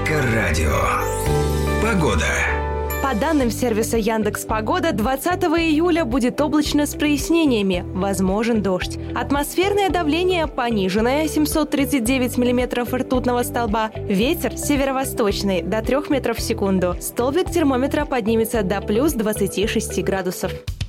Эльдоррадио. Погода. По данным сервиса Яндекс.Погода, 20 июля будет облачно с прояснениями, возможен дождь. Атмосферное давление пониженное, 739 миллиметров ртутного столба. Ветер северо-восточный, до 3 метров в секунду. Столбик термометра поднимется до плюс 26 градусов.